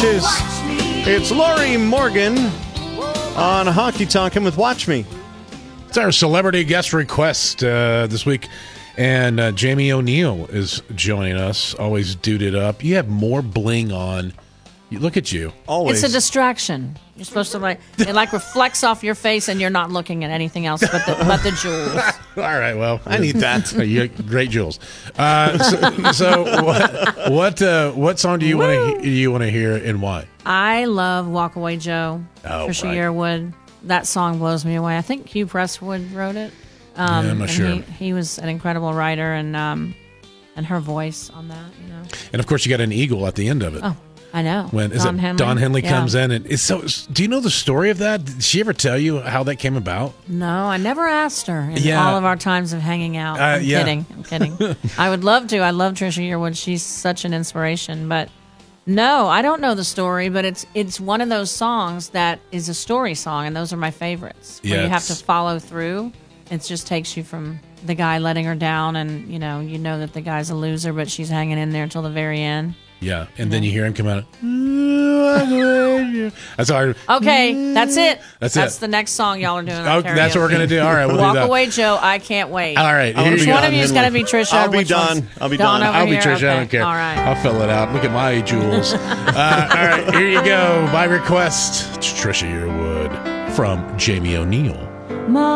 Coaches. It's Lori Morgan on Honky Tonkin' with Watch Me. It's our celebrity guest request this week, and Jamie O'Neal is joining us. Always duded up. You have more bling on. Look at you. Always. It's a distraction. You're supposed to it reflects off your face, and you're not looking at anything else but the jewels. All right, well, I need that. You great jewels. So what song do you want to hear and why? I love "Walk Away Joe." Oh, Trisha right. Yearwood. That song blows me away. I think Hugh Prestwood wrote it. I'm not sure. He was an incredible writer, and her voice on that, And of course, you got an eagle at the end of it. Oh, I know. When Don Henley comes in, and it's so. Do you know the story of that? Did she ever tell you how that came about? No, I never asked her in all of our times of hanging out. I'm kidding. I would love to. I love Trisha Yearwood. She's such an inspiration. But no, I don't know the story. But it's one of those songs that is a story song, and those are my favorites. Where you have to follow through. It just takes you from the guy letting her down, and you know that the guy's a loser, but she's hanging in there until the very end. Yeah, and then you hear him come out. That's hard. Okay, that's it. That's the next song y'all are doing. That's what we're gonna do. All right, we'll Walk do that. Away, Joe. I can't wait. All right, which one of you is gonna be Trisha? I'll be Which Don. one's I'll be Don Don. over I'll be here? Trisha. Okay. I don't care. All right. I'll fill it out. Look at my jewels. All right, here you go. By request, it's Trisha Yearwood from Jamie O'Neal.